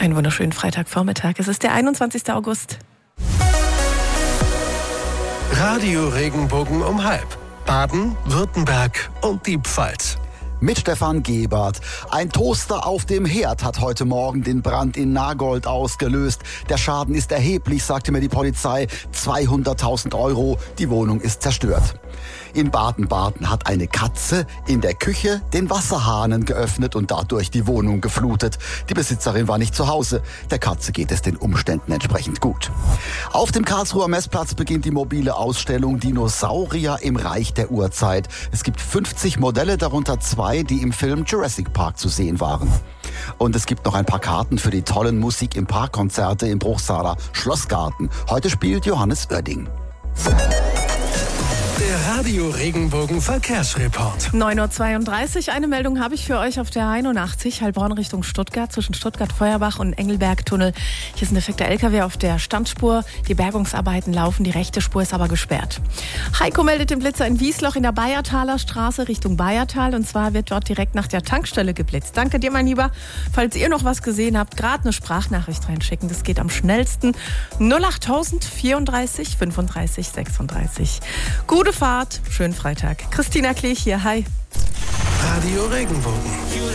Einen wunderschönen Freitagvormittag. Es ist der 21. August. Radio Regenbogen um 12:30. Baden, Württemberg und die Pfalz. Mit Stefan Gebert. Ein Toaster auf dem Herd hat heute Morgen den Brand in Nagold ausgelöst. Der Schaden ist erheblich, sagte mir die Polizei. 200.000 Euro. Die Wohnung ist zerstört. In Baden-Baden hat eine Katze in der Küche den Wasserhahn geöffnet und dadurch die Wohnung geflutet. Die Besitzerin war nicht zu Hause. Der Katze geht es den Umständen entsprechend gut. Auf dem Karlsruher Messplatz beginnt die mobile Ausstellung Dinosaurier im Reich der Urzeit. Es gibt 50 Modelle, darunter 2, die im Film Jurassic Park zu sehen waren. Und es gibt noch ein paar Karten für die tollen Musik im Parkkonzerte im Bruchsaler Schlossgarten. Heute spielt Johannes Oerding. Der Radio Regenbogen Verkehrsreport. 9.32 Uhr. Eine Meldung habe ich für euch auf der 81, Heilbronn Richtung Stuttgart, zwischen Stuttgart-Feuerbach und Engelberg-Tunnel. Hier ist ein defekter LKW auf der Standspur. Die Bergungsarbeiten laufen, die rechte Spur ist aber gesperrt. Heiko meldet den Blitzer in Wiesloch in der Bayertaler Straße Richtung Bayertal. Und zwar wird dort direkt nach der Tankstelle geblitzt. Danke dir, mein Lieber. Falls ihr noch was gesehen habt, gerade eine Sprachnachricht reinschicken. Das geht am schnellsten. 08000 34 35 36. Gute Fahrt, schönen Freitag. Christina Klech hier, hi. Radio Regenbogen.